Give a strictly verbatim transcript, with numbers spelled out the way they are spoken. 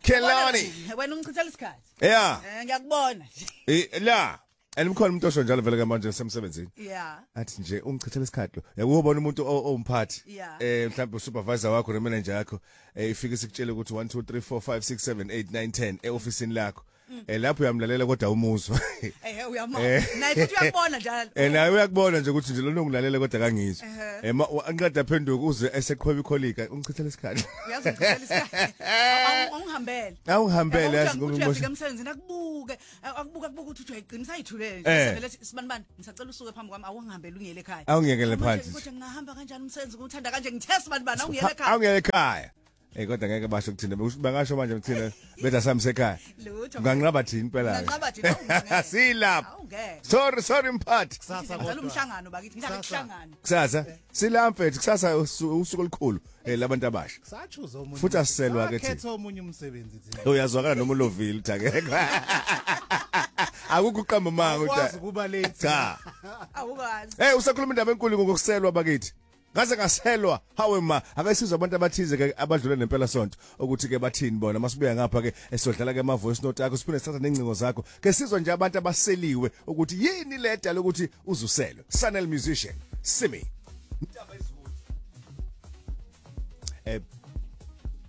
Kelani. Wena ungichithela isikhathi. Yeah. Eh ngiyakubona. Eh la. Andimkhona umuntu osho njalo vele manje ngisemsebenzini. Yeah. Athi nje ungichithela isikhathi lo. Yakubona umuntu owumphathi. Eh mhlawumbe usupervisor wakho nomanager yakho eh ifike sikutshela ukuthi one two three four five six seven eight nine ten eofficeini lakho. Eh lapho uyamlalela kodwa umuzwa. Eh uyamona. Naye futhi uyakubona njalo. Eh naye uyakubona nje ukuthi nje lona ungilalela kodwa kangizwa. Eh angiqeda phenduka uze eseqhweba ikholika ungichithela isikhathi. Uyazi ungichithela isikhathi. Awungihambele. Awungihambele yazi ngoba uyafika emsebenzini akubuke akubuka akubuka ukuthi uyayiqinisa ayithulele nje vele sibanibani ngisacela usuke phambi kwami awungihambele ungiyele ekhaya. Awungiyekele phansi. Kodwa ngahamba kanjani umsebenzi ukuthanda kanje ngithesa banibani awungiyele ekhaya. Awungiyele ekhaya. Eh kodwa ngeke basho ukuthina bangasho manje ukuthina betha sami sekhaya. Nganqaba thini phela. Nganqaba thini. Silapha. Sorry sorry mphathi. Kusasa ngicela umhlangano bakithi ngithatha umhlangano. Kusasa silamfethu kusasa usuku olukhulu eh labantu abasha. Sachuza umuntu. Futhi asiselwa ke thina. Khetha omunye umsebenzi thina. Uyazwakala noma ulovile uthi akekho. Akukho uqamba manga uthi. Ukwazi kuba late. Cha. Awukazi. Hey usakhuluma indaba enkulu ngokuselwa bakithi. Ngaze ngaselwa hawe ma akasizwe abantu abathize ke abadlula nempela sonto ukuthi ke bathini bona masibuya ngapha ke esodlala ke ma voice note akho siphinde sithatha nencingo zakho ke sizwe nje abantu abaseliwe ukuthi yini ledala ukuthi uzuselwe Sanel musician Simi indaba izulu eh